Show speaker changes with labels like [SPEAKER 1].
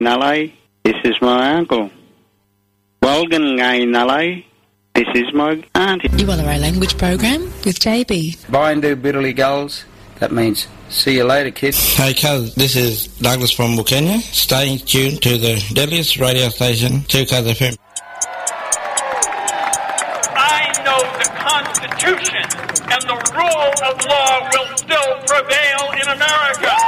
[SPEAKER 1] Nalai, this is my uncle. Walgan Ngai Nalai, this is my auntie.
[SPEAKER 2] Yuwallara language program with JB.
[SPEAKER 3] Bindu Biddly Gulls, that means see you later, kid.
[SPEAKER 4] Hey, cuz, this is Douglas from Wilcannia. Stay tuned to the deadliest radio station, 2Cuz FM.
[SPEAKER 5] I know the Constitution and the rule of law will still prevail in America.